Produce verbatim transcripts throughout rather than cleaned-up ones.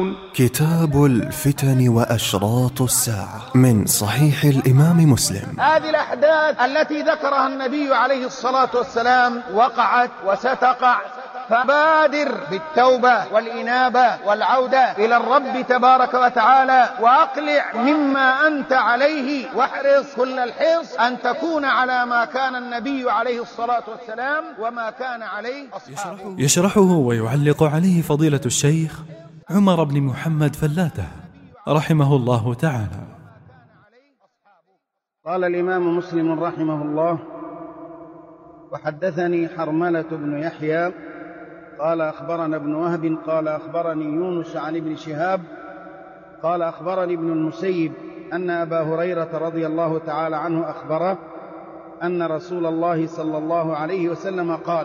كتاب الفتن وأشراط الساعة من صحيح الإمام مسلم. هذه الأحداث التي ذكرها النبي عليه الصلاة والسلام وقعت وستقع، فبادر بالتوبة والإنابة والعودة إلى الرب تبارك وتعالى، وأقلع مما أنت عليه، واحرص كل الحرص أن تكون على ما كان النبي عليه الصلاة والسلام وما كان عليه أصحابه. يشرحه ويعلق عليه فضيلة الشيخ عمر بن محمد فلاتة رحمه الله تعالى. قال الإمام مسلم رحمه الله: وحدثني حرملة بن يحيى قال أخبرنا ابن وهب قال أخبرني يونس عن ابن شهاب قال أخبرني ابن المسيب أن أبا هريرة رضي الله تعالى عنه أخبره أن رسول الله صلى الله عليه وسلم قال: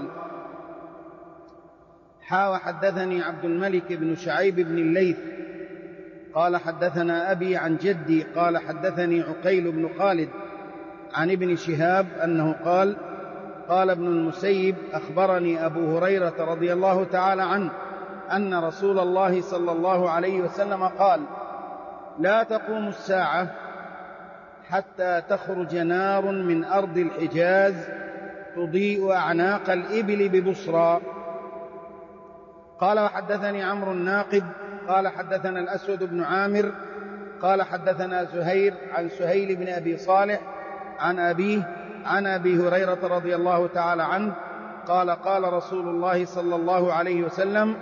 حا وحدثني عبد الملك بن شعيب بن الليث قال حدثنا أبي عن جدي قال حدثني عقيل بن خالد عن ابن شهاب أنه قال: قال ابن المسيب أخبرني أبو هريرة رضي الله تعالى عنه أن رسول الله صلى الله عليه وسلم قال: لا تقوم الساعة حتى تخرج نار من أرض الحجاز تضيء أعناق الإبل ببصرى. قال وحدثني عمرو الناقد قال حدثنا الأسود بن عامر قال حدثنا زهير عن سهيل بن أبي صالح عن أبيه عن أبي هريرة رضي الله تعالى عنه قال: قال رسول الله صلى الله عليه وسلم: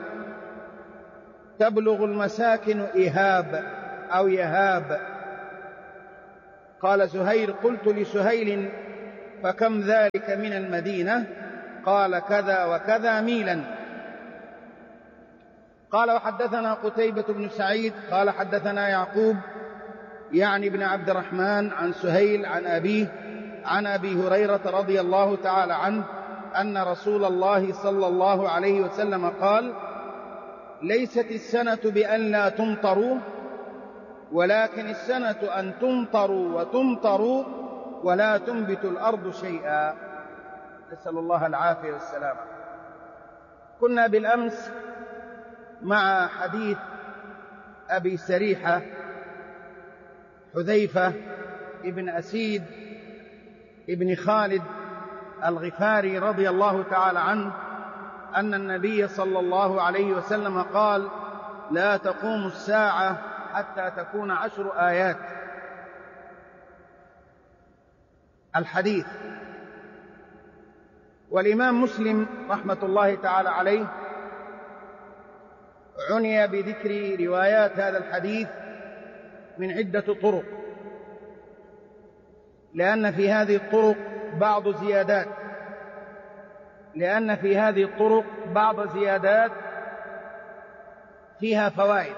تبلغ المساكن إهاب أو يهاب. قال زهير: قلت لسهيل: فكم ذلك من المدينة؟ قال: كذا وكذا ميلا. قال وحدثنا قتيبة بن سعيد قال حدثنا يعقوب يعني ابن عبد الرحمن عن سهيل عن أبيه عن أبي هريرة رضي الله تعالى عنه أن رسول الله صلى الله عليه وسلم قال: ليست السنة بأن لا تمطروا، ولكن السنة أن تمطروا وتمطروا ولا تنبت الأرض شيئا. نسأل الله العافية والسلامة. كنا بالأمس مع حديث أبي سريحة حذيفة ابن أسيد ابن خالد الغفاري رضي الله تعالى عنه أن النبي صلى الله عليه وسلم قال: لا تقوم الساعة حتى تكون عشر آيات. الحديث. والإمام مسلم رحمة الله تعالى عليه عني بذكر روايات هذا الحديث من عدة طرق، لأن في هذه الطرق بعض زيادات لأن في هذه الطرق بعض زيادات فيها فوائد.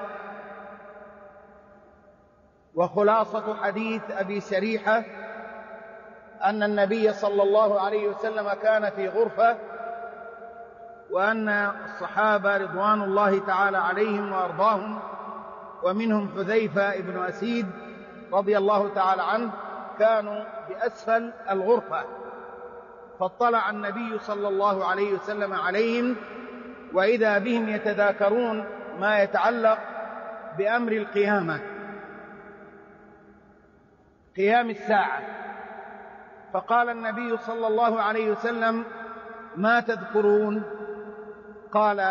وخلاصة حديث أبي سريحة أن النبي صلى الله عليه وسلم كان في غرفة، وأن الصحابة رضوان الله تعالى عليهم وأرضاهم ومنهم حذيفة ابن أسيد رضي الله تعالى عنه كانوا بأسفل الغرفة، فاطلع النبي صلى الله عليه وسلم عليهم وإذا بهم يتذاكرون ما يتعلق بأمر القيامة، قيام الساعة. فقال النبي صلى الله عليه وسلم: ما تذكرون؟ قال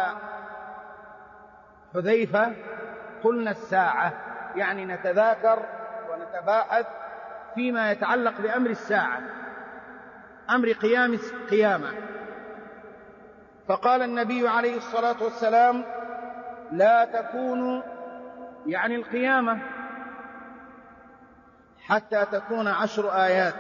حذيفة: قلنا الساعة، يعني نتذاكر ونتباحث فيما يتعلق بأمر الساعة، أمر قيام قيامة. فقال النبي عليه الصلاة والسلام: لا تكون، يعني القيامة، حتى تكون عشر آيات: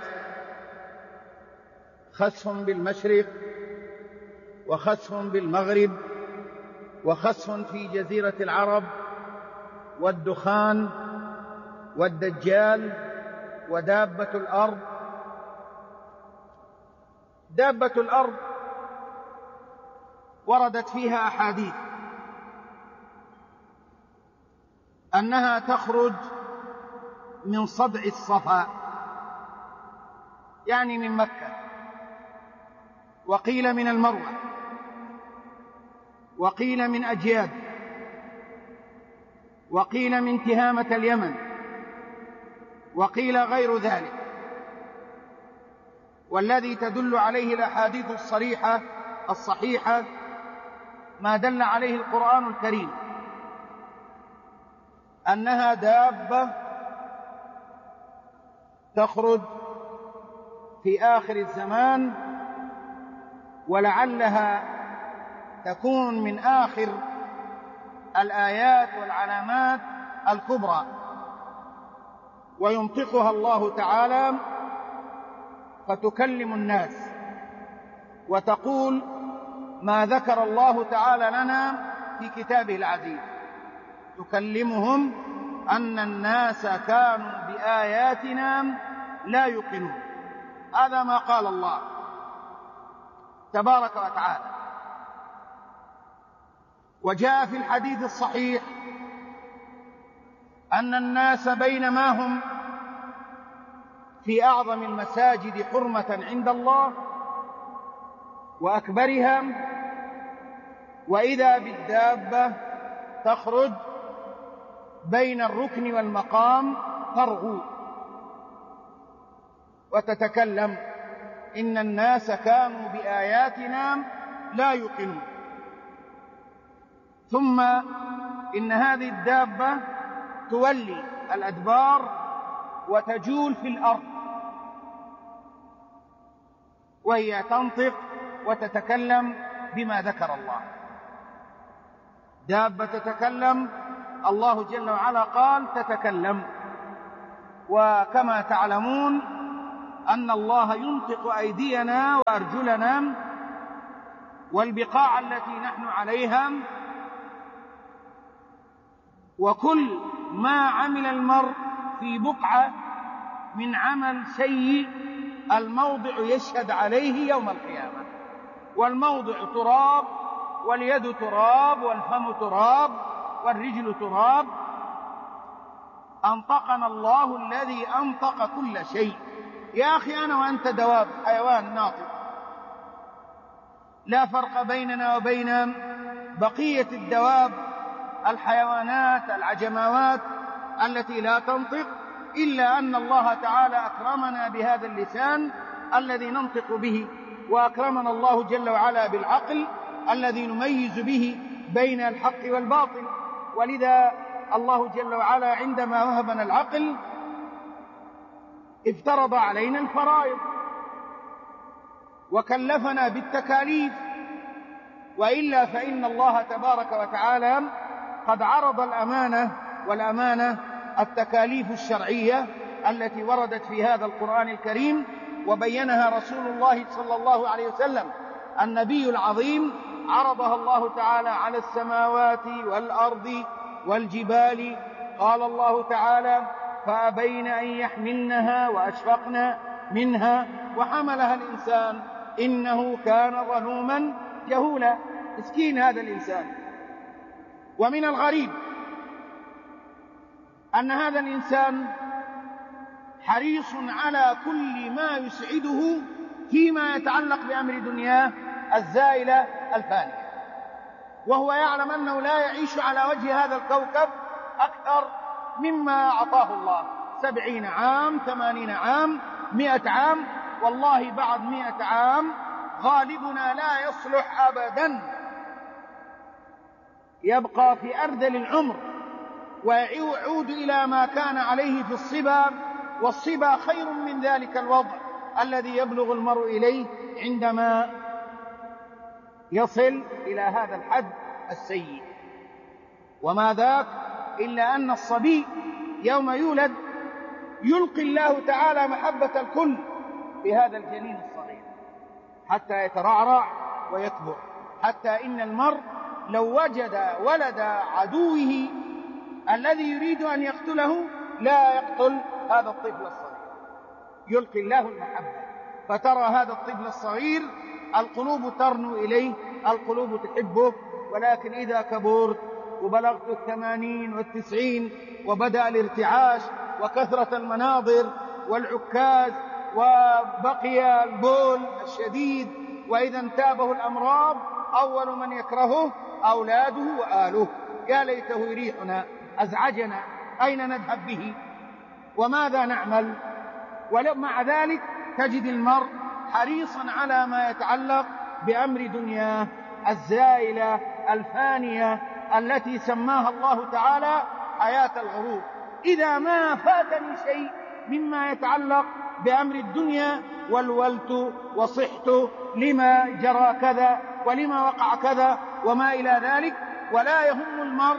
خسف بالمشرق، وخسف بالمغرب، وخسف في جزيرة العرب، والدخان، والدجال، ودابة الأرض. دابة الأرض وردت فيها أحاديث أنها تخرج من صدع الصفا، يعني من مكة، وقيل من المروة، وقيل من أجياد، وقيل من تهامة اليمن، وقيل غير ذلك، والذي تدل عليه الأحاديث الصريحة الصحيحة ما دل عليه القرآن الكريم، أنها دابة تخرج في آخر الزمان، ولعلها تكون من آخر الآيات والعلامات الكبرى، وينطقها الله تعالى فتكلم الناس وتقول ما ذكر الله تعالى لنا في كتابه العزيز، تكلمهم أن الناس كانوا بآياتنا لا يوقنون. هذا ما قال الله تبارك وتعالى. وجاء في الحديث الصحيح أن الناس بينما هم في أعظم المساجد حرمة عند الله وأكبرها، وإذا بالدابة تخرج بين الركن والمقام ترغو وتتكلم إن الناس كانوا بآياتنا لا يوقنون. ثم إن هذه الدابة تولي الأدبار وتجول في الأرض، وهي تنطق وتتكلم بما ذكر الله. دابة تتكلم، الله جل وعلا قال تتكلم. وكما تعلمون أن الله ينطق أيدينا وأرجلنا والبقاع التي نحن عليها، وكل ما عمل المرء في بقعة من عمل سيء الموضع يشهد عليه يوم القيامة، والموضع تراب، واليد تراب، والفم تراب، والرجل تراب. أنطقنا الله الذي أنطق كل شيء. يا أخي أنا وأنت دواب، حيوان ناطق، لا فرق بيننا وبين بقية الدواب الحيوانات العجماوات التي لا تنطق، إلا أن الله تعالى أكرمنا بهذا اللسان الذي ننطق به، وأكرمنا الله جل وعلا بالعقل الذي نميز به بين الحق والباطل. ولذا الله جل وعلا عندما وهبنا العقل افترض علينا الفرائض وكلفنا بالتكاليف، وإلا فإن الله تبارك وتعالى قد عرض الأمانة، والأمانة التكاليف الشرعية التي وردت في هذا القرآن الكريم، وبينها رسول الله صلى الله عليه وسلم النبي العظيم، عرضها الله تعالى على السماوات والأرض والجبال. قال الله تعالى فأبين أن يحملنها وأشفقن منها وحملها الإنسان إنه كان ظلوما جهولا. مسكين هذا الإنسان. ومن الغريب أن هذا الإنسان حريص على كل ما يسعده فيما يتعلق بأمر دنياه الزائلة الفانية، وهو يعلم أنه لا يعيش على وجه هذا الكوكب أكثر مما أعطاه الله، سبعين عام، ثمانين عام، مئة عام. والله بعد مئة عام غالبنا لا يصلح أبدا، يبقى في أرذل العمر ويعود إلى ما كان عليه في الصبا، والصبا خير من ذلك الوضع الذي يبلغ المرء إليه عندما يصل إلى هذا الحد السيء. وما ذاك إلا أن الصبي يوم يولد يلقي الله تعالى محبة الكل في هذا الجنين الصغير حتى يترعرع ويكبر، حتى إن المرء لو وجد ولد عدوه الذي يريد أن يقتله لا يقتل هذا الطفل الصغير، يلقي الله المحبة. فترى هذا الطفل الصغير القلوب ترنو إليه، القلوب تحبه. ولكن إذا كبرت وبلغت الثمانين والتسعين وبدأ الارتعاش وكثرة المناظر والعكاز وبقي البول الشديد، وإذا انتابه الأمراض أول من يكرهه أولاده وآله. يا ليته يريحنا أزعجنا، أين نذهب به وماذا نعمل؟ ومع ذلك تجد المرء حريصا على ما يتعلق بأمر دنياه الزائلة الفانية التي سماها الله تعالى حياة الغرور. إذا ما فاتني شيء مما يتعلق بأمر الدنيا والولت وصحت لما جرى كذا ولما وقع كذا وما إلى ذلك، ولا يهم المرء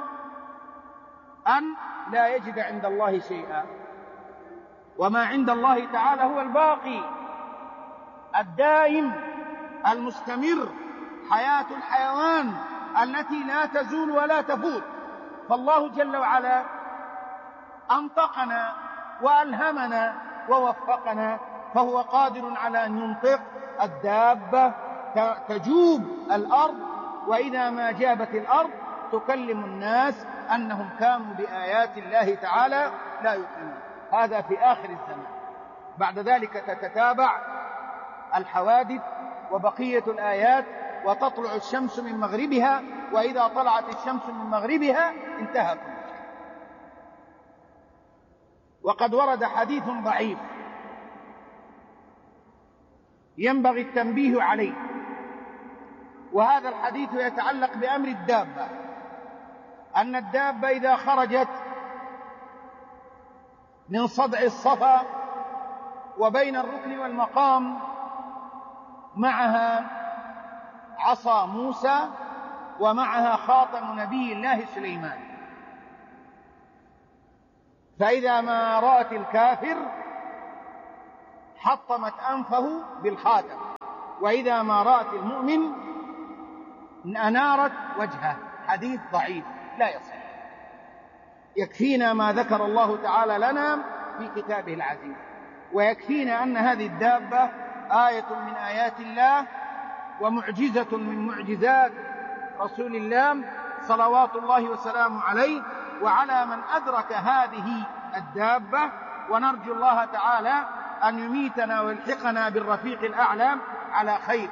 أن لا يجد عند الله شيئا، وما عند الله تعالى هو الباقي الدائم المستمر، حياة الحيوان التي لا تزول ولا تفوت. فالله جل وعلا أنطقنا وألهمنا ووفقنا، فهو قادر على أن ينطق الدابة تجوب الأرض، وإذا ما جابت الأرض تكلم الناس أنهم كانوا بآيات الله تعالى لا يؤمنون. هذا في آخر الزمان. بعد ذلك تتتابع الحوادث وبقية الآيات، وتطلع الشمس من مغربها، وإذا طلعت الشمس من مغربها انتهى كل شيء. وقد ورد حديث ضعيف ينبغي التنبيه عليه، وهذا الحديث يتعلق بأمر الدابة، أن الدابة إذا خرجت من صدع الصفا وبين الركن والمقام معها عصا موسى ومعها خاتم نبي الله سليمان، فإذا ما رأت الكافر حطمت أنفه بالخاتم، وإذا ما رأت المؤمن أنارت وجهه. حديث ضعيف لا يصح. يكفينا ما ذكر الله تعالى لنا في كتابه العزيز، ويكفينا أن هذه الدابة آية من آيات الله ومعجزة من معجزات رسول الله صلوات الله وسلامه عليه وعلى من أدرك هذه الدابة. ونرجو الله تعالى أن يميتنا ويلحقنا بالرفيق الأعلى على خير.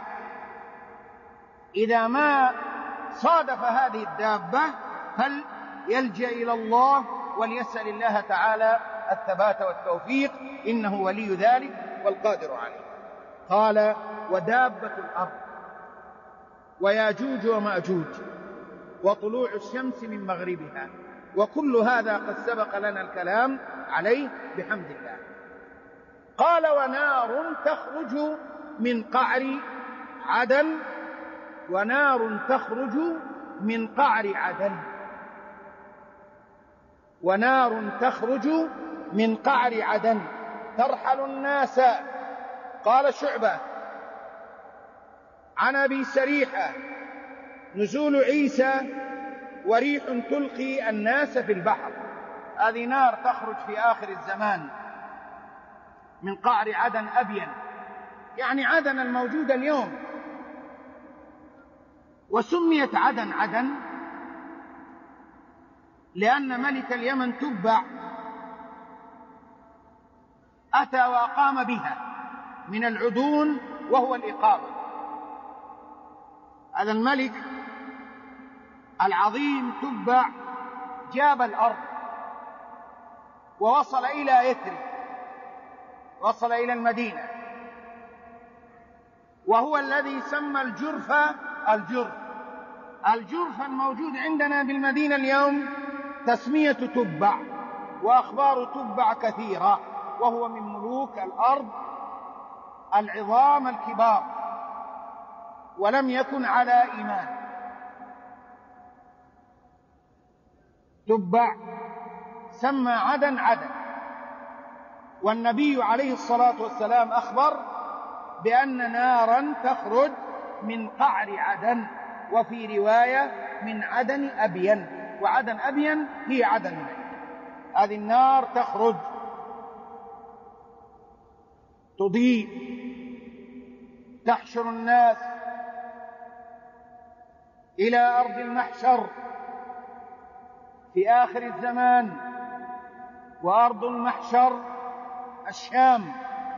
إذا ما صادف هذه الدابة فليلجأ إلى الله وليسأل الله تعالى الثبات والتوفيق، إنه ولي ذلك والقادر عليه. قال: ودابة الأرض وياجوج وماجوج وطلوع الشمس من مغربها، وكل هذا قد سبق لنا الكلام عليه بحمد الله. قال: ونار تخرج من قعر عدن، ونار تخرج من قعر عدن، ونار تخرج من قعر عدن ترحل الناس. قال شعبة عن أبي سريحة: نزول عيسى وريح تلقي الناس في البحر. هذه نار تخرج في آخر الزمان من قعر عدن أبين، يعني عدن الموجودة اليوم. وسميت عدن عدن لأن ملك اليمن تبع أتى وأقام بها من العدون، وهو الإقامة. هذا الملك العظيم تبع جاب الأرض ووصل إلى يثرب، وصل إلى المدينة، وهو الذي سمى الجرف الجرف. الجرف الموجود عندنا بالمدينة اليوم تسمية تبع، وأخبار تبع كثيرة، وهو من ملوك الأرض العظام الكبار، ولم يكن على إيمان. تبع سمى عدن عدن، والنبي عليه الصلاة والسلام أخبر بأن نارا تخرج من قعر عدن، وفي رواية من عدن أبين، وعدن أبين هي عدن. هذه النار تخرج تضيء تحشر الناس إلى أرض المحشر في آخر الزمان، وأرض المحشر الشام.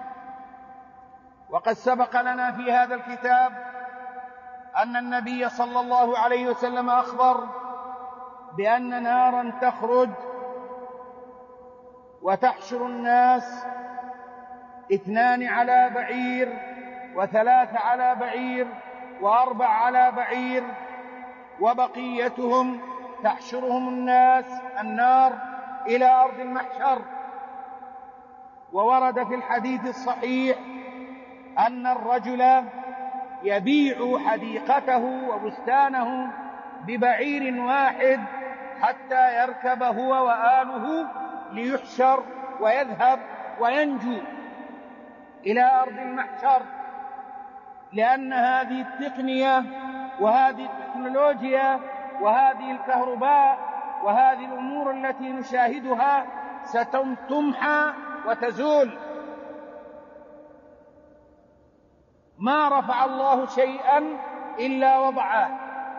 وقد سبق لنا في هذا الكتاب أن النبي صلى الله عليه وسلم أخبر بأن نارا تخرج وتحشر الناس، اثنان على بعير وثلاث على بعير وأربع على بعير، وبقيتهم تحشرهم الناس النار إلى أرض المحشر. وورد في الحديث الصحيح أن الرجل يبيع حديقته وبستانه ببعير واحد حتى يركب هو وآله ليحشر ويذهب وينجو إلى أرض المحشر، لأن هذه التقنية وهذه التكنولوجيا وهذه الكهرباء وهذه الأمور التي نشاهدها ستمحى وتزول. ما رفع الله شيئا إلا وضعه،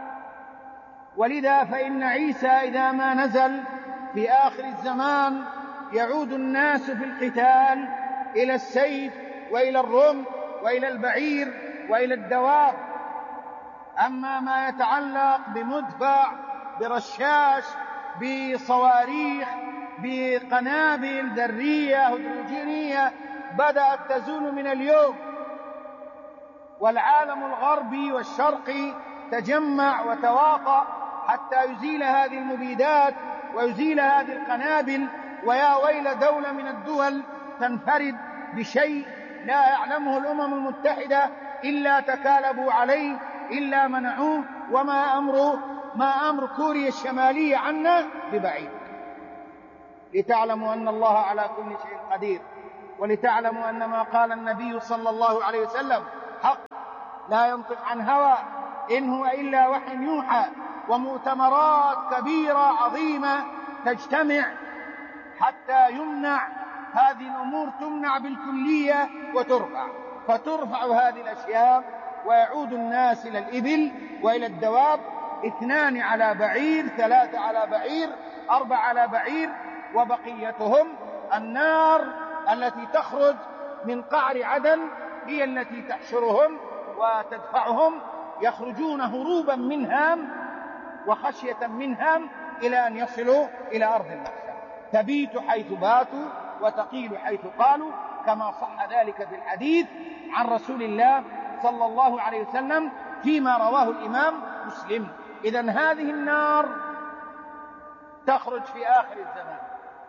ولذا فإن عيسى إذا ما نزل في آخر الزمان يعود الناس في القتال إلى السيف وإلى الرمح وإلى البعير وإلى الدواب. أما ما يتعلق بمدفع، برشاش، بصواريخ، بقنابل ذرية هيدروجينية بدأت تزول من اليوم، والعالم الغربي والشرقي تجمع وتواطأ حتى يزيل هذه المبيدات ويزيل هذه القنابل. ويا ويل دولة من الدول تنفرد بشيء لا يعلمه الأمم المتحدة إلا تكالبوا عليه، إلا منعوه، وما أمر ما أمر كوريا الشمالية عنا ببعيد. لتعلموا أن الله على كل شيء قدير، ولتعلموا أن ما قال النبي صلى الله عليه وسلم حق، لا ينطق عن هوى، إن هو إلا وحي يوحى. ومؤتمرات كبيرة عظيمة تجتمع حتى يمنع هذه الأمور، تمنع بالكلية وترفع، فترفع هذه الأشياء ويعود الناس إلى الإبل وإلى الدواب، اثنان على بعير، ثلاثة على بعير، أربع على بعير، وبقيتهم النار التي تخرج من قعر عدن هي التي تحشرهم وتدفعهم، يخرجون هروبا منها وخشية منها إلى أن يصلوا إلى أرض المحشر. تبيت حيث باتوا وتقيل حيث قالوا، كما صح ذلك في الحديث عن رسول الله صلى الله عليه وسلم فيما رواه الإمام مسلم. إذن هذه النار تخرج في آخر الزمان،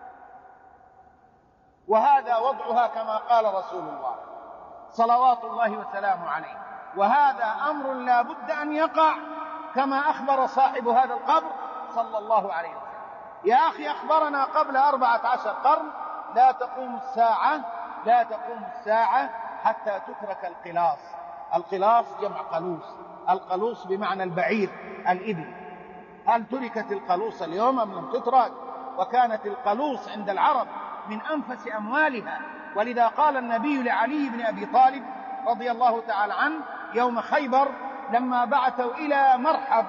وهذا وضعها كما قال رسول الله صلوات الله وسلامه عليه، وهذا أمر لا بد أن يقع كما أخبر صاحب هذا القبر صلى الله عليه وسلم. يا أخي أخبرنا قبل أربعة عشر قرن لا تقوم الساعة لا تقوم الساعة حتى تترك القلاص. القلاص جمع قلوص، القلوص بمعنى البعير الإبل. هل تركت القلوص اليوم أم لم تترك؟ وكانت القلوص عند العرب من أنفس أموالها، ولذا قال النبي لعلي بن أبي طالب رضي الله تعالى عنه يوم خيبر لما بعثوا إلى مرحب،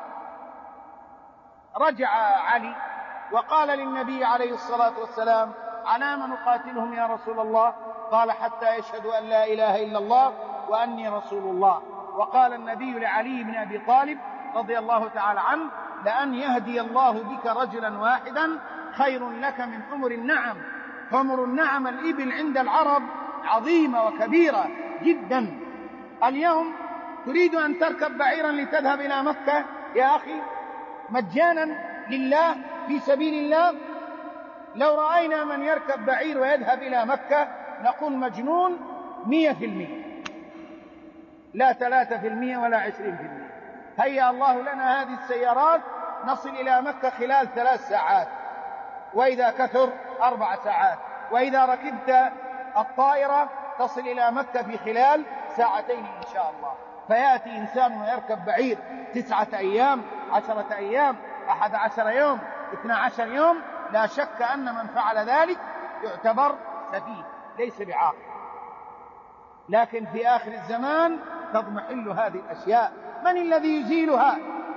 رجع علي وقال للنبي عليه الصلاة والسلام: على ما نقاتلهم يا رسول الله؟ قال: حتى يشهدوا أن لا إله إلا الله وأني رسول الله. وقال النبي لعلي بن أبي طالب رضي الله تعالى عنه: لأن يهدي الله بك رجلا واحدا خير لك من حمر النعم. حمر النعم الإبل عند العرب عظيمة وكبيرة جدا. اليوم تريد أن تركب بعيرا لتذهب إلى مكة يا أخي مجانا لله في سبيل الله؟ لو رأينا من يركب بعير ويذهب إلى مكة نقول مجنون مية في المية، لا ثلاثة في المية ولا عشرين في المية. هيا الله لنا هذه السيارات نصل إلى مكة خلال ثلاث ساعات، وإذا كثر أربع ساعات، وإذا ركبت الطائرة تصل إلى مكة في خلال ساعتين إن شاء الله. فيأتي إنسان ويركب بعير تسعة أيام، عشرة أيام، أحد عشر يوم، اثنى عشر يوم، لا شك أن من فعل ذلك يعتبر سفيه ليس بعاقل. لكن في آخر الزمان تضمحل هذه الأشياء. من الذي يزيلها؟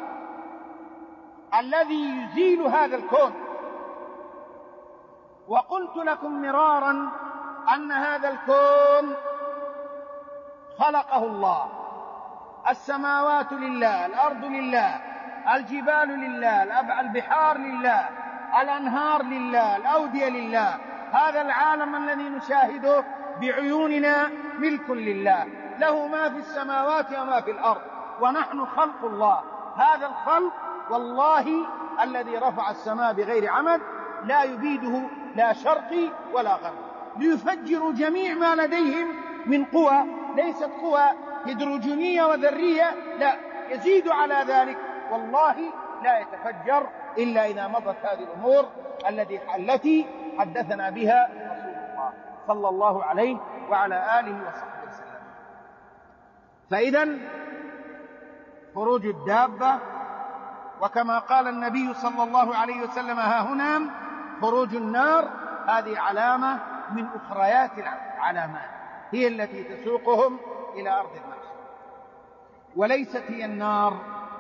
الذي يزيل هذا الكون. وقلت لكم مرارا أن هذا الكون خلقه الله، السماوات لله، الأرض لله، الجبال لله، البحار لله، الأنهار لله، الأودية لله. هذا العالم الذي نشاهده بعيوننا ملك لله، له ما في السماوات وما في الأرض، ونحن خلق الله. هذا الخلق والله الذي رفع السماء بغير عمد لا يبيده لا شرقي ولا غربي، ليفجروا جميع ما لديهم من قوى، ليست قوى هيدروجينية وذرية، لا، يزيد على ذلك، والله لا يتفجر إلا إذا مضت هذه الأمور التي حدثنا بها رسول الله صلى الله عليه وعلى آله وصحبه وسلم. فإذن خروج الدابة، وكما قال النبي صلى الله عليه وسلم ها هنا خروج النار، هذه علامة من أخريات العلامات، هي التي تسوقهم إلى أرض المحشر. وليست هي النار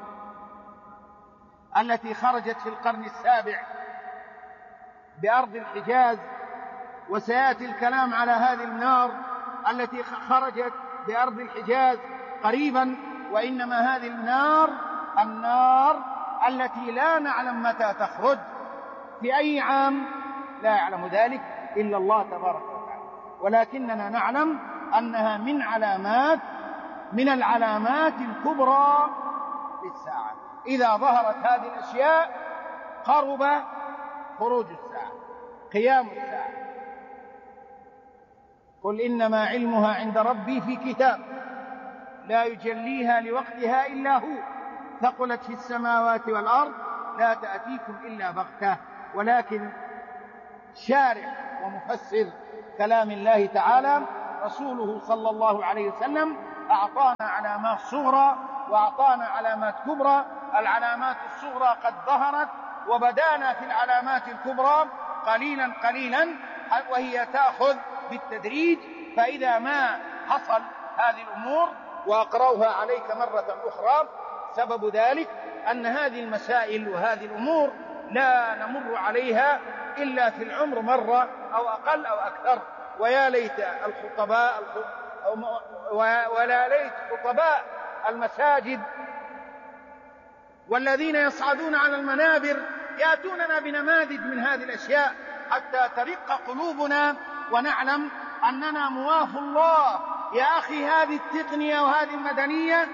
التي خرجت في القرن السابع بأرض الحجاز، وسيأتي الكلام على هذه النار التي خرجت بأرض الحجاز قريبا، وإنما هذه النار النار التي لا نعلم متى تخرج، في أي عام لا يعلم ذلك إلا الله تبارك وتعالى، ولكننا نعلم أنها من علامات من العلامات الكبرى للساعة. إذا ظهرت هذه الأشياء قرب خروج الساعة، قيام الساعة. قل إنما علمها عند ربي في كتاب لا يجليها لوقتها إلا هو، ثقلت في السماوات والأرض لا تأتيكم إلا بغتة. ولكن شارح ومفسر كلام الله تعالى رسوله صلى الله عليه وسلم أعطانا علامات صغرى وأعطانا علامات كبرى. العلامات الصغرى قد ظهرت، وبدانا في العلامات الكبرى قليلا قليلا، وهي تأخذ بالتدريج. فإذا ما حصل هذه الأمور، وأقرأها عليك مرة أخرى، سبب ذلك أن هذه المسائل وهذه الأمور لا نمر عليها إلا في العمر مرة أو أقل أو أكثر. ويا ليت الخطباء ولا ليت خطباء المساجد والذين يصعدون على المنابر يأتوننا بنماذج من هذه الأشياء حتى ترق قلوبنا ونعلم أننا مواف الله. يا أخي، هذه التقنية وهذه المدنية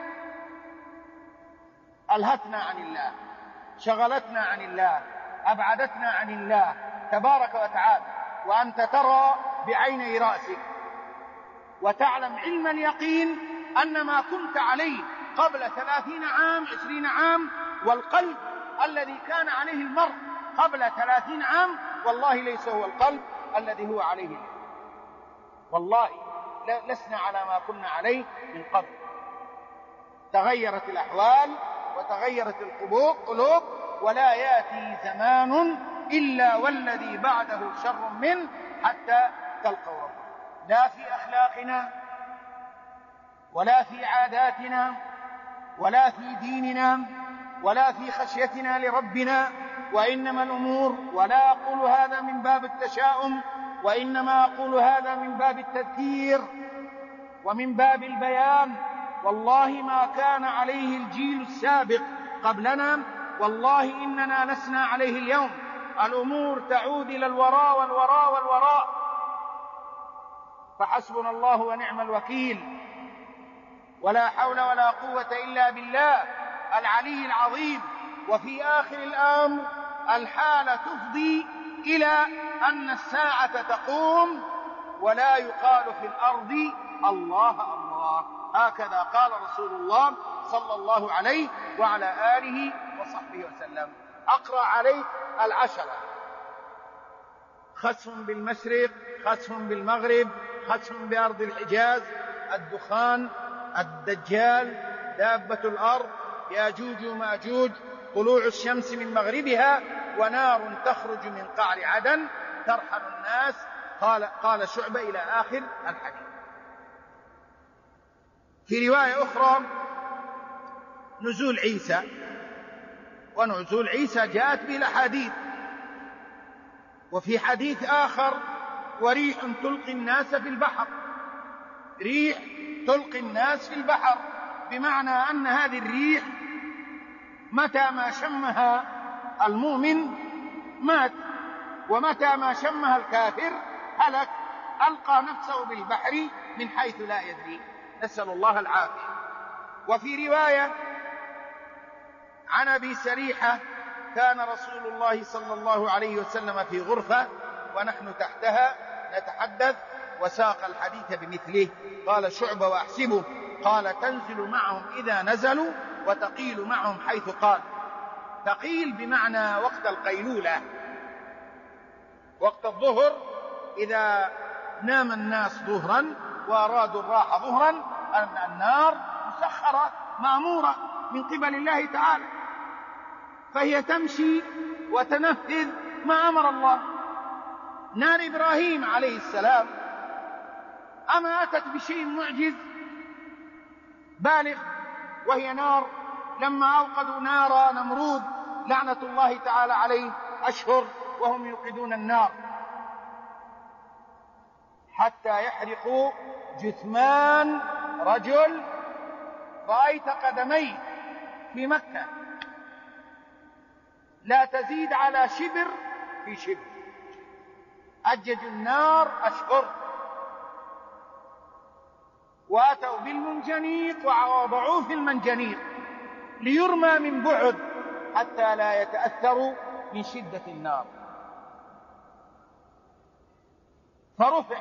ألهتنا عن الله، شغلتنا عن الله، أبعدتنا عن الله تبارك وتعالى. وأنت ترى بعيني رأسك وتعلم علم اليقين أن ما كنت عليه قبل ثلاثين عام عشرين عام، والقلب الذي كان عليه المرء قبل ثلاثين عام والله ليس هو القلب الذي هو عليه اليوم. والله لسنا على ما كنا عليه من قبل. تغيرت الأحوال وتغيرت القلوب، ولا يأتي زمان إلا والذي بعده شر منه حتى تلقوا ربكم، لا في أخلاقنا ولا في عاداتنا ولا في ديننا ولا في خشيتنا لربنا، وإنما الأمور، ولا أقول هذا من باب التشاؤم، وإنما أقول هذا من باب التذكير ومن باب البيان. والله ما كان عليه الجيل السابق قبلنا والله إننا لسنا عليه اليوم. الأمور تعود إلى الوراء والوراء والوراء، فحسبنا الله ونعم الوكيل، ولا حول ولا قوة إلا بالله العلي العظيم. وفي آخر الأمر الحالة تفضي إلى أن الساعة تقوم ولا يقال في الأرض الله الله. هكذا قال رسول الله صلى الله عليه وعلى آله وصحبه وسلم. أقرأ عليك العشرة: خسف بالمشرق، خسف بالمغرب، خسف بأرض الحجاز، الدخان، الدجال، دابة الأرض، ياجوج وماجوج، طلوع الشمس من مغربها، ونار تخرج من قعر عدن ترحل الناس. قال, قال شعبة إلى آخر الحديث. في رواية أخرى نزول عيسى، ونزول عيسى جاءت به الأحاديث. وفي حديث آخر: وريح تلقي الناس في البحر، ريح تلقي الناس في البحر، بمعنى أن هذه الريح متى ما شمها المؤمن مات، ومتى ما شمها الكافر هلك، ألقى نفسه بالبحر من حيث لا يدري، نسأل الله العافية. وفي رواية عن أبي سريحة كان رسول الله صلى الله عليه وسلم في غرفة ونحن تحتها نتحدث، وساق الحديث بمثله. قال شعبة وأحسبه، قال تنزل معهم إذا نزلوا وتقيل معهم حيث قال. تقيل بمعنى وقت القيلولة، وقت الظهر إذا نام الناس ظهرا وأرادوا الراحة ظهرا، أن النار مسخرة مأمورة من قبل الله تعالى، فهي تمشي وتنفذ ما أمر الله. نار إبراهيم عليه السلام أما أتت بشيء معجز بالغ، وهي نار لما أوقدوا نار نمرود لعنة الله تعالى عليه أشهر وهم يوقدون النار حتى يحرقوا جثمان رجل رأيت قدميه في مكة لا تزيد على شبر في شبر، أجج النار أشهر، وأتوا بالمنجنيق ووضعوه في المنجنيق ليرمى من بعد حتى لا يتأثروا من شدة النار، فرفع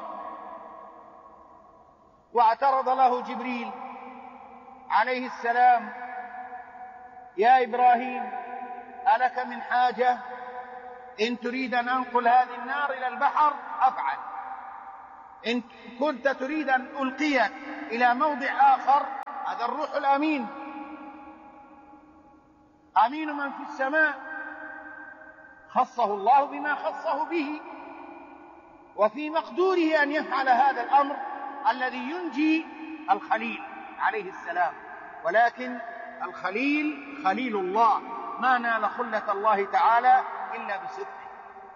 واعترض له جبريل عليه السلام: يا إبراهيم ألك من حاجة؟ إن تريد أن أنقل هذه النار إلى البحر أفعل، إن كنت تريد أن ألقيك إلى موضع آخر، هذا الروح الأمين، أمين من في السماء، خصه الله بما خصه به، وفي مقدوره أن يفعل هذا الأمر الذي ينجي الخليل عليه السلام. ولكن الخليل خليل الله، ما نال خلة الله تعالى إلا بصدقه.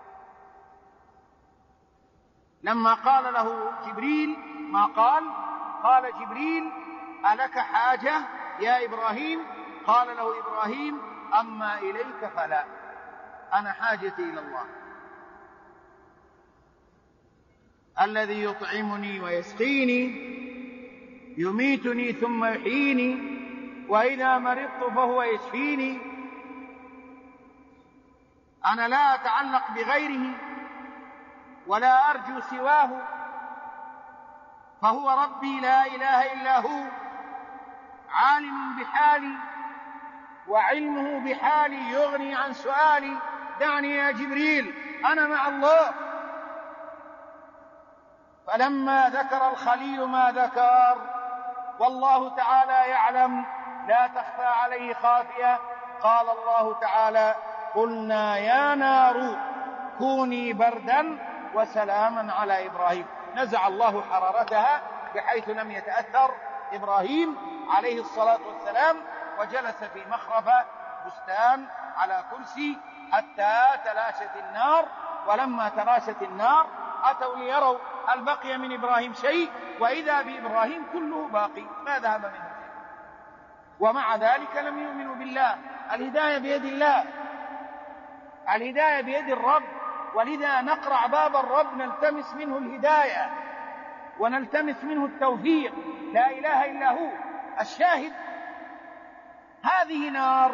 لما قال له جبريل ما قال، قال جبريل: ألك حاجة يا إبراهيم؟ قال له إبراهيم: أما إليك فلا، أنا حاجتي إلى الله الذي يطعمني ويسقيني، يميتني ثم يحييني، وإذا مرضت فهو يشفيني. أنا لا أتعلق بغيره ولا أرجو سواه، فهو ربي لا إله إلا هو، عالم بحالي وعلمه بحالي يغني عن سؤالي. دعني يا جبريل، أنا مع الله. فلما ذكر الخليل ما ذكر والله تعالى يعلم لا تخفى عليه خافية، قال الله تعالى: قلنا يا نار كوني بردا وسلاما على إبراهيم. نزع الله حرارتها بحيث لم يتأثر إبراهيم عليه الصلاة والسلام، وجلس في مخرفة بستان على كرسي حتى تلاشت النار. ولما تلاشت النار أتوا ليروا هل بقي من إبراهيم شيء، وإذا بإبراهيم كله باقي، ما ذهب منه شيء، ومع ذلك لم يؤمنوا بالله. الهداية بيد الله، الهداية بيد الرب، ولذا نقرع باب الرب نلتمس منه الهداية ونلتمس منه التوفيق. لا إله إلا هو. الشاهد: هذه نار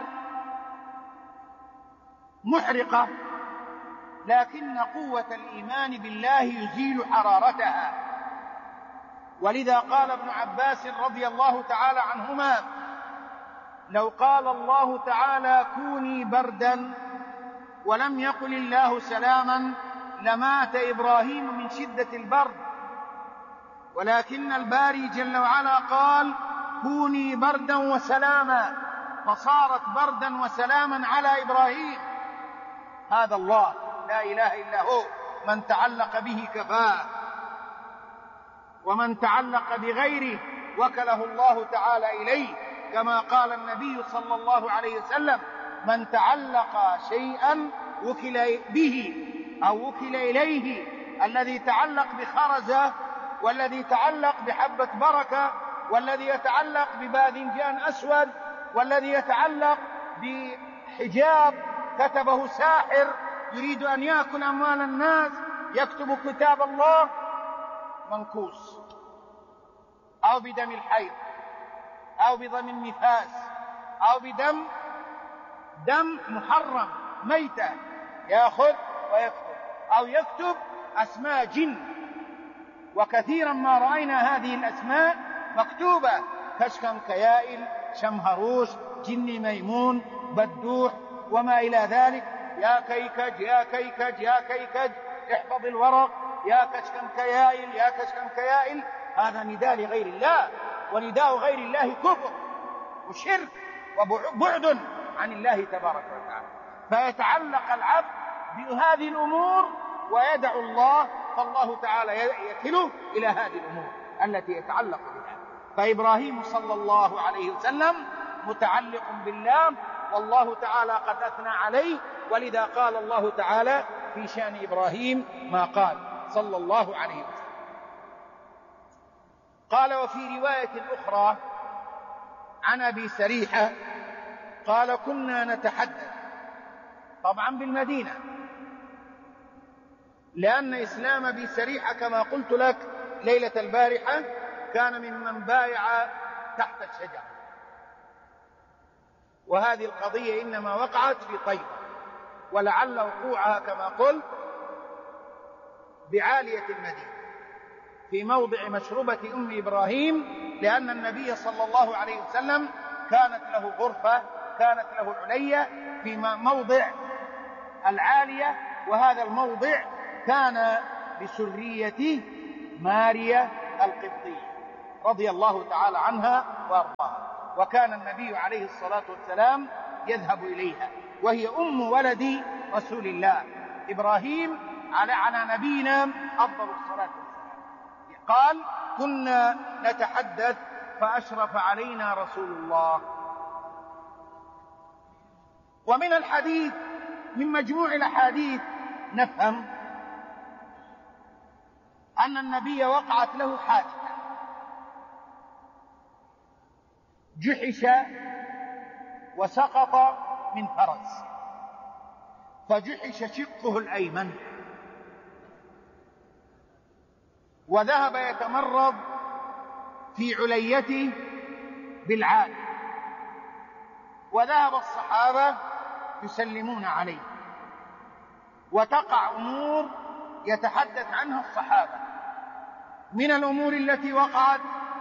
محرقة، لكن قوة الإيمان بالله يزيل حرارتها. ولذا قال ابن عباس رضي الله تعالى عنهما: لو قال الله تعالى كوني بردا ولم يقل الله سلاما لمات إبراهيم من شدة البرد، ولكن الباري جل وعلا قال كوني بردا وسلاما، فصارت بردا وسلاما على إبراهيم. هذا الله لا إله إلا هو، من تعلق به كفاه، ومن تعلق بغيره وكله الله تعالى إليه، كما قال النبي صلى الله عليه وسلم: من تعلق شيئا وكل به أو وكل إليه. الذي تعلق بخرزة، والذي تعلق بحبة بركة، والذي يتعلق بباذنجان أسود، والذي يتعلق بحجاب كتبه ساحر يريد أن يأكل أموال الناس يكتب كتاب الله منكوس، أو بدم الحيض، أو بدم النفاس، أو بدم دم محرم ميتة يأخذ ويكتب، أو يكتب أسماء جن، وكثيرا ما رأينا هذه الأسماء مكتوبة: كشكم كيائل، شمهروش، جن ميمون، بدوح، وما إلى ذلك. يا كيكج يا كيكج يا كيكج احفظ الورق، يا كشكم كيائل يا كشكم كيائل. هذا نداء لغير الله، ونداء غير الله كفر وشرك وبعد عن الله تبارك وتعالى. فيتعلق العبد بهذه الأمور ويدع الله، فالله تعالى يكله إلى هذه الأمور التي يتعلق بها. فإبراهيم صلى الله عليه وسلم متعلق بالله، والله تعالى قد أثنى عليه، ولذا قال الله تعالى في شأن إبراهيم ما قال صلى الله عليه وسلم. قال: وفي رواية أخرى عن أبي سريحة قال: كنا نتحدث، طبعا بالمدينة، لأن إسلام أبي سريحة كما قلت لك ليلة البارحة كان ممن بايع تحت الشجرة، وهذه القضية إنما وقعت في طيبة، ولعل وقوعها كما قلت بعالية المدينة في موضع مشربة أم إبراهيم، لأن النبي صلى الله عليه وسلم كانت له غرفة، كانت له علية في موضع العالية، وهذا الموضع كان بسرية ماريا القبطية رضي الله تعالى عنها وأرضاها، وكان النبي عليه الصلاة والسلام يذهب إليها، وهي أم ولد رسول الله إبراهيم على على نبينا أفضل الصلاة والسلام. قال: كنا نتحدث فأشرف علينا رسول الله. ومن الحديث، من مجموع الأحاديث نفهم أن النبي وقعت له حادثة، جحش وسقط من فرس، فجحش شقه الأيمن، وذهب يتمرض في عليته بالعاد، وذهب الصحابة يسلمون عليه، وتقع أمور يتحدث عنها الصحابة. من الأمور التي وقعت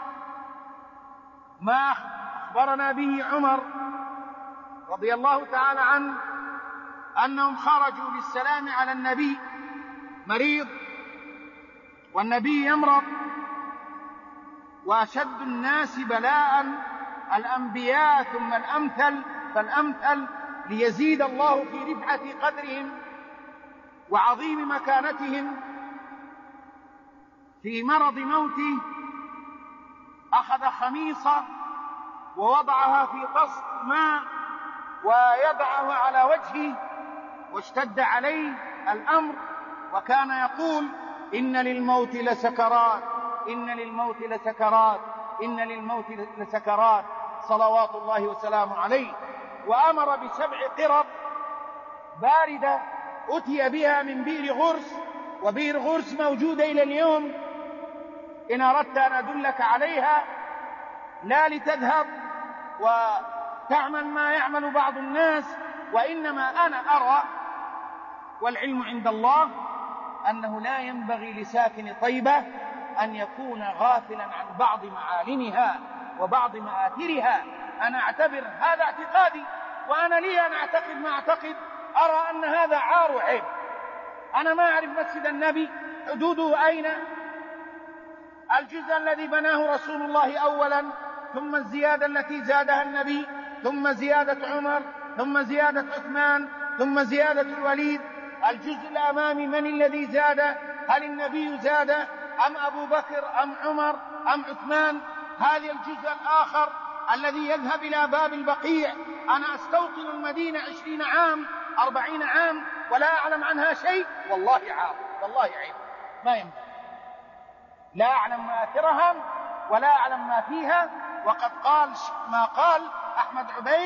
ما أخبرنا به عمر رضي الله تعالى عنه أنهم خرجوا للسلام على النبي مريض، والنبي يمرض، وأشد الناس بلاء الأنبياء ثم الأمثل فالأمثل، ليزيد الله في رفعة قدرهم وعظيم مكانتهم. في مرض موته أخذ خميصة ووضعها في طست ماء ويضعه على وجهه، واشتد عليه الأمر، وكان يقول: إن للموت لسكرات، إن للموت لسكرات، إن للموت لسكرات، صلوات الله وسلامه عليه. وأمر بسبع قرب باردة أتي بها من بئر غرس، وبئر غرس موجودة إلى اليوم، إن أردت أن أدلك عليها لا لتذهب وتعمل ما يعمل بعض الناس، وإنما أنا أرى والعلم عند الله أنه لا ينبغي لساكن طيبة أن يكون غافلا عن بعض معالمها وبعض مآثرها. أنا أعتبر هذا اعتقادي، وأنا لي أن أعتقد ما أعتقد، أرى أن هذا عار وعيب. أنا ما أعرف مسجد النبي حدوده أين، الجزء الذي بناه رسول الله أولا، ثم الزيادة التي زادها النبي، ثم زيادة عمر، ثم زيادة عثمان، ثم زيادة الوليد. الجزء الأمامي من الذي زاد؟ هل النبي زاد أم أبو بكر أم عمر أم عثمان؟ هذا الجزء الآخر الذي يذهب إلى باب البقيع، أنا أستوطن المدينة عشرين عام أربعين عام ولا أعلم عنها شيء، والله عار، والله عيب، ما ينبغي. لا أعلم مآثرها ولا أعلم ما فيها. وقد قال ما قال أحمد عبيد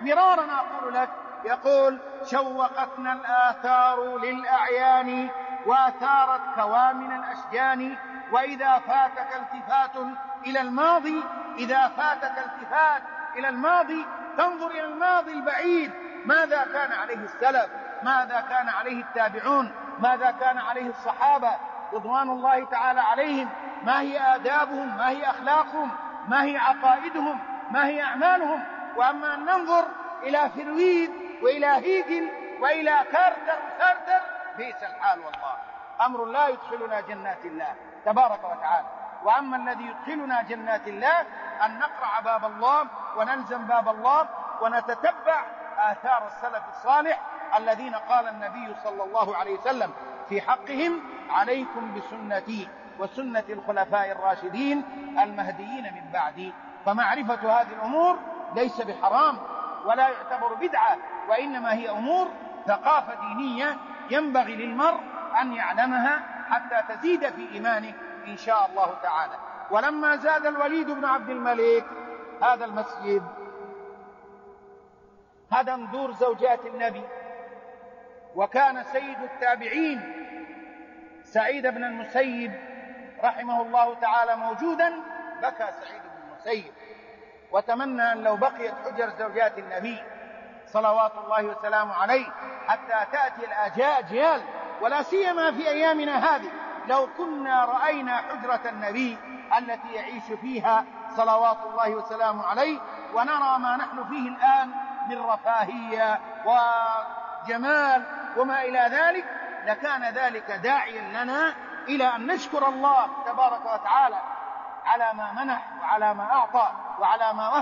مرارا أقول لك، يقول: شوقتنا الآثار للأعيان وأثارت كوامن الأشجان، وإذا فاتك التفات إلى الماضي إذا فاتك التفات إلى الماضي تنظر إلى الماضي البعيد، ماذا كان عليه السلف، ماذا كان عليه التابعون، ماذا كان عليه الصحابة رضوان الله تعالى عليهم، ما هي آدابهم، ما هي أخلاقهم، ما هي عقائدهم، ما هي أعمالهم. وأما أن ننظر إلى فرويد وإلى هيجل وإلى كارتر وسارتر، بئس الحال والله. أمر لا يدخلنا جنات الله تبارك وتعالى. وأما الذي يدخلنا جنات الله أن نقرع باب الله ونلزم باب الله ونتتبع آثار السلف الصالح الذين قال النبي صلى الله عليه وسلم في حقهم: عليكم بسنتي وسنة الخلفاء الراشدين المهديين من بعدي. فمعرفة هذه الأمور ليس بحرام ولا يعتبر بدعة، وإنما هي أمور ثقافة دينية ينبغي للمرء أن يعلمها حتى تزيد في إيمانه إن شاء الله تعالى. ولما زاد الوليد بن عبد الملك هذا المسجد هدم دور زوجات النبي، وكان سيد التابعين سعيد بن المسيب رحمه الله تعالى موجودا، بكى سعيد بن المسيب وتمنى أن لو بقيت حجر زوجات النبي صلوات الله وسلامه عليه حتى تأتي الأجيال، ولا سيما في أيامنا هذه، لو كنا رأينا حجرة النبي التي يعيش فيها صلوات الله وسلامه عليه، ونرى ما نحن فيه الآن من رفاهية وجمال وما إلى ذلك، لكان ذلك داعيا لنا إلى أن نشكر الله تبارك وتعالى على ما منح وعلى ما أعطى وعلى ما وهب